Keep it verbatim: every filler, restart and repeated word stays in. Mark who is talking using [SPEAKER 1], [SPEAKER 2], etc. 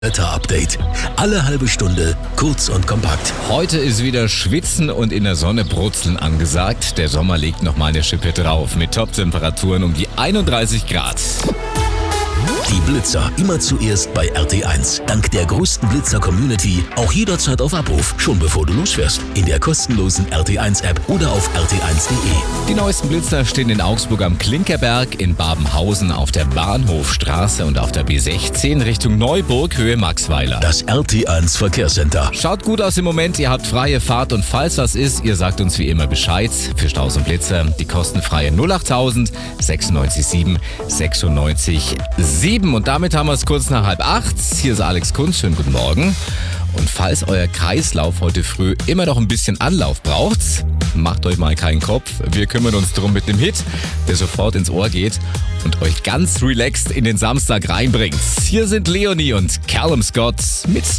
[SPEAKER 1] Wetter-Update. Alle halbe Stunde, kurz und kompakt.
[SPEAKER 2] Heute ist wieder Schwitzen und in der Sonne brutzeln angesagt. Der Sommer legt noch mal eine Schippe drauf mit Top-Temperaturen um die einunddreißig Grad.
[SPEAKER 1] Die Blitzer immer zuerst bei R T eins. Dank der größten Blitzer-Community auch jederzeit auf Abruf, schon bevor du losfährst. In der kostenlosen R T eins App oder auf R T eins Punkt de.
[SPEAKER 2] Die neuesten Blitzer stehen in Augsburg am Klinkerberg, in Babenhausen auf der Bahnhofstraße und auf der B sechzehn Richtung Neuburg, Höhe Maxweiler.
[SPEAKER 1] Das R T eins Verkehrscenter.
[SPEAKER 2] Schaut gut aus im Moment, ihr habt freie Fahrt und falls was ist, ihr sagt uns wie immer Bescheid. Für Staus und Blitzer die kostenfreie null achttausend sechsundneunzig sieben sechsundneunzig sieben. Und damit haben wir es kurz nach halb acht. Hier ist Alex Kunz, schönen guten Morgen. Und falls euer Kreislauf heute früh immer noch ein bisschen Anlauf braucht, macht euch mal keinen Kopf. Wir kümmern uns drum mit dem Hit, der sofort ins Ohr geht und euch ganz relaxed in den Samstag reinbringt. Hier sind Leonie und Callum Scott mit